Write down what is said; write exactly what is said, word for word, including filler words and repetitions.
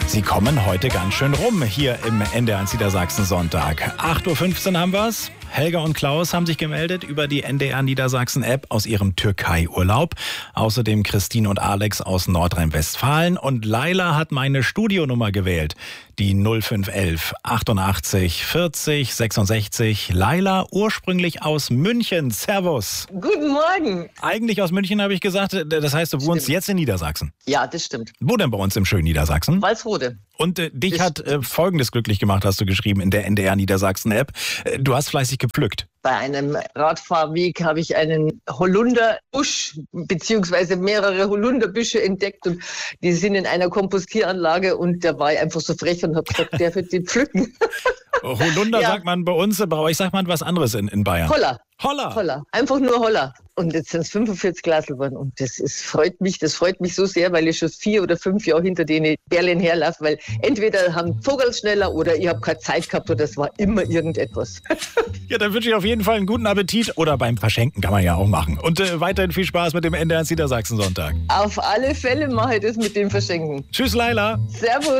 Sie kommen heute ganz schön rum hier im N D R eins Niedersachsen Sonntag. acht Uhr fünfzehn haben wir's. Helga und Klaus haben sich gemeldet über die N D R Niedersachsen App aus ihrem Türkei-Urlaub. Außerdem Christine und Alex aus Nordrhein-Westfalen. Und Laila hat meine Studionummer gewählt. Die null fünf elf achtundachtzig vierzig sechsundsechzig. Laila, ursprünglich aus München. Servus. Guten Morgen. Eigentlich aus München, habe ich gesagt. Das heißt, du wohnst Stimmt. jetzt in Niedersachsen. Ja, das stimmt. Wo denn bei uns im schönen Niedersachsen? Walsrode. Und äh, dich Das hat äh, Folgendes glücklich gemacht, hast du geschrieben in der N D R Niedersachsen App. Äh, du hast fleißig gepflückt. Bei einem Radfahrweg habe ich einen Holunderbusch beziehungsweise mehrere Holunderbüsche entdeckt und die sind in einer Kompostieranlage und da war ich einfach so frech und habe gesagt, der wird die pflücken. Holunder Ja. sagt man bei uns, bei euch sagt man was anderes in, in Bayern. Holla. Holla. Holla. Einfach nur Holla. Und jetzt sind es fünfundvierzig Glasel geworden und das ist, freut mich, das freut mich so sehr, weil ich schon vier oder fünf Jahre hinter denen Berlin herlaufe, weil entweder haben Vogel schneller oder ich habe keine Zeit gehabt oder es war immer irgendetwas. Ja, dann wünsche ich auf jeden Fall einen guten Appetit oder beim Verschenken kann man ja auch machen. Und äh, weiterhin viel Spaß mit dem N D R eins Niedersachsen Sonntag. Auf alle Fälle mache ich das mit dem Verschenken. Tschüss, Laila. Servus.